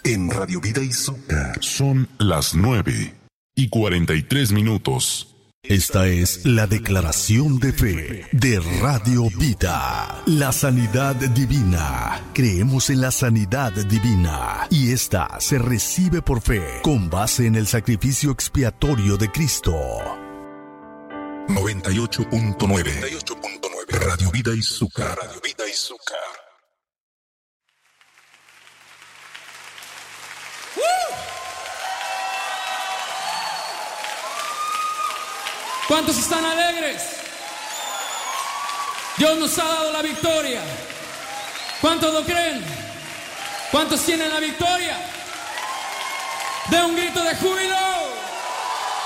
en Radio Vida y Zucca. Son las 9:43. Esta es la declaración de fe de Radio Vida. La sanidad divina. Creemos en la sanidad divina y esta se recibe por fe con base en el sacrificio expiatorio de Cristo. 98.9 Radio Vida y Zucca. Radio Vida y Zucca. ¿Cuántos están alegres? Dios nos ha dado la victoria. ¿Cuántos lo creen? ¿Cuántos tienen la victoria? ¡De un grito de júbilo!